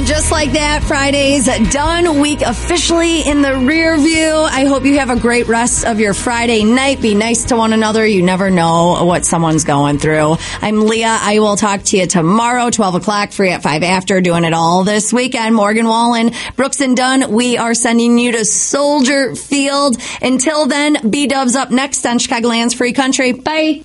And just like that, Friday's done. Week officially in the rear view. I hope you have a great rest of your Friday night. Be nice to one another. You never know what someone's going through. I'm Leah. I will talk to you tomorrow, 12 o'clock, free at 5 after, doing it all this weekend. Morgan Wallen, Brooks and Dunn, we are sending you to Soldier Field. Until then, B-Dubs up next on Chicagoland's Free Country. Bye.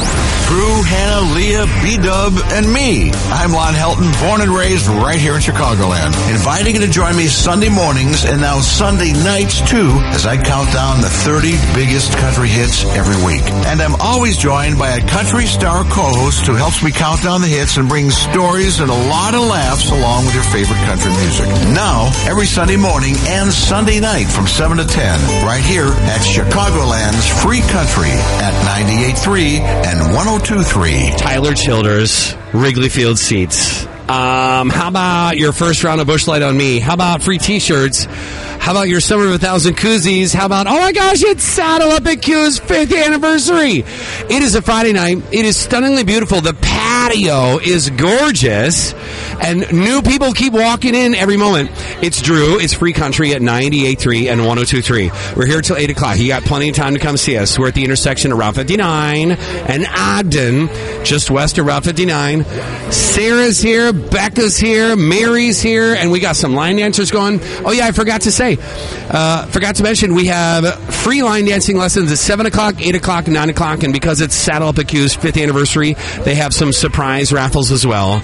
Drew, Hannah, Leah, B-Dub, and me. I'm Lon Helton, born and raised right here in Chicagoland. Inviting you to join me Sunday mornings and now Sunday nights, too, as I count down the 30 biggest country hits every week. And I'm always joined by a country star co-host who helps me count down the hits and brings stories and a lot of laughs along with your favorite country music. Now, every Sunday morning and Sunday night from 7 to 10, right here at Chicagoland's Free Country at 98.3 and 102.3. Tyler Childers, Wrigley Field seats. How about your first round of Busch Light on me? How about free T-shirts? How about your Summer of 1,000 koozies? How about, oh my gosh, it's Saddle Up at Q's 5th anniversary. It is a Friday night. It is stunningly beautiful. The patio is gorgeous. And new people keep walking in every moment. It's Drew. It's Free Country at 98.3 and 102.3. We're here till 8 o'clock. You got plenty of time to come see us. We're at the intersection of Route 59 and Ogden, just west of Route 59. Sarah's here. Becca's here. Mary's here. And we got some line dancers going. Oh, yeah, I forgot to say. Forgot to mention, we have free line dancing lessons at 7 o'clock, 8 o'clock, 9 o'clock. And because it's Saddle Up at Q's 5th anniversary, they have some surprise raffles as well.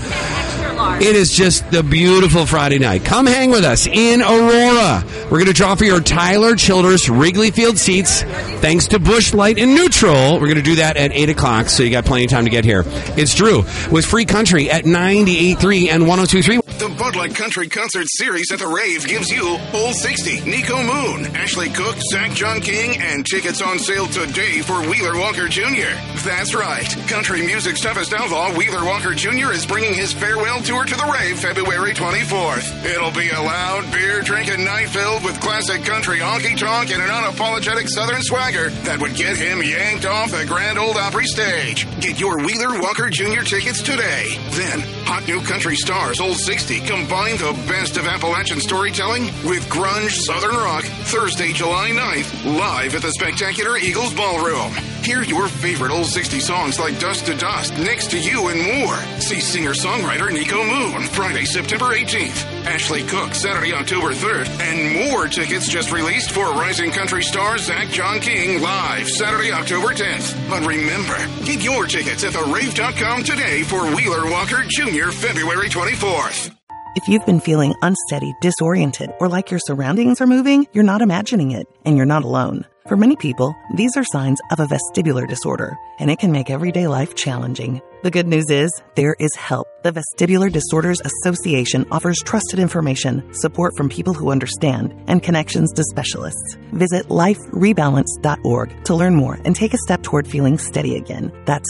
It is just the beautiful Friday night. Come hang with us in Aurora. We're going to draw for your Tyler Childers Wrigley Field seats. Thanks to Busch Light and Neutral. We're going to do that at 8 o'clock, so you got plenty of time to get here. It's Drew with Free Country at 98.3 and 102.3. The Bud Light Country Concert Series at the Rave gives you Old 60, Nico Moon, Ashley Cook, Zach John King, and tickets on sale today for Wheeler Walker Jr. That's right. Country music's toughest outlaw, Wheeler Walker Jr. is bringing his farewell tour to the Rave February 24th. It'll be a loud, beer-drinking night filled with classic country honky-tonk and an unapologetic Southern swagger that would get him yanked off the Grand Ole Opry stage. Get your Wheeler Walker Jr. tickets today. Then, hot new country stars Old 60 combine the best of Appalachian storytelling with grunge Southern rock Thursday, July 9th, live at the spectacular Eagles Ballroom. Hear your favorite Old 60 songs like Dust to Dust, Next to You, and more. See singer-songwriter Nico Moon Friday, September 18th. Ashley Cook Saturday, October 3rd. And more tickets just released for rising country star Zach John King live Saturday, October 10th. But remember, get your tickets at therave.com today for Wheeler Walker Jr. February 24th. If you've been feeling unsteady, disoriented, or like your surroundings are moving, you're not imagining it, and you're not alone. For many people, these are signs of a vestibular disorder, and it can make everyday life challenging. The good news is, there is help. The Vestibular Disorders Association offers trusted information, support from people who understand, and connections to specialists. Visit liferebalance.org to learn more and take a step toward feeling steady again. That's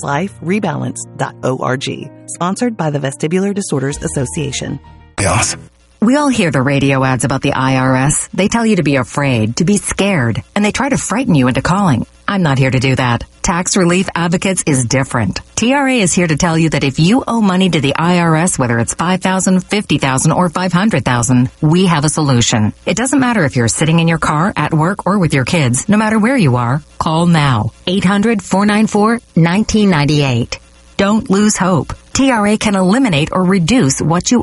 liferebalance.org. Sponsored by the Vestibular Disorders Association. Yes. We all hear the radio ads about the IRS. They tell you to be afraid, to be scared, and they try to frighten you into calling. I'm not here to do that. Tax Relief Advocates is different. TRA is here to tell you that if you owe money to the IRS, whether it's $5,000, $50,000, or $500,000, we have a solution. It doesn't matter if you're sitting in your car, at work, or with your kids. No matter where you are, call now. 800-494-1998. Don't lose hope. TRA can eliminate or reduce what you